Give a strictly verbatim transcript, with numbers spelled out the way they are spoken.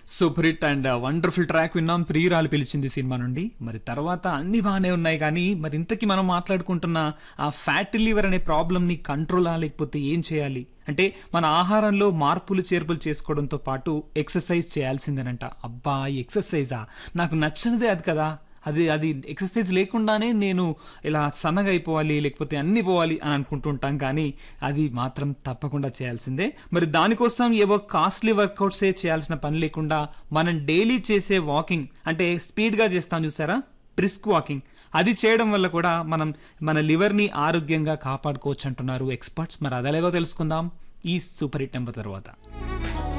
Super hit and wonderful track విన్నాం. ప్రియురాలు పిలిచింది సినిమా నుండి. మరి తర్వాత అన్ని బాగానే ఉన్నాయి కానీ మరి ఇంతకీ మనం మాట్లాడుకుంటున్న ఆ ఫ్యాటీ లివర్ అనే ప్రాబ్లమ్ని కంట్రోలా లేకపోతే ఏం చేయాలి అంటే మన ఆహారంలో మార్పులు చేర్పులు చేసుకోవడంతో పాటు ఎక్సర్సైజ్ చేయాల్సిందేనంట. అబ్బా ఎక్సర్సైజా, నాకు నచ్చినదే అది కదా. అది అది ఎక్సర్సైజ్ లేకుండానే నేను ఇలా సన్నగా అయిపోవాలి లేకపోతే అన్ని పోవాలి అని అనుకుంటుంటాం కానీ అది మాత్రం తప్పకుండా చేయాల్సిందే. మరి దానికోసం ఏవో కాస్ట్లీ వర్కౌట్సే చేయాల్సిన పని లేకుండా మనం డైలీ చేసే వాకింగ్ అంటే స్పీడ్గా చేస్తాం చూసారా, బ్రిస్క్ వాకింగ్, అది చేయడం వల్ల కూడా మనం మన లివర్ని ఆరోగ్యంగా కాపాడుకోవచ్చు అంటున్నారు ఎక్స్పర్ట్స్. మరి అదెలాగో తెలుసుకుందాం ఈ సూపర్ హిట్ నెంబర్ తర్వాత.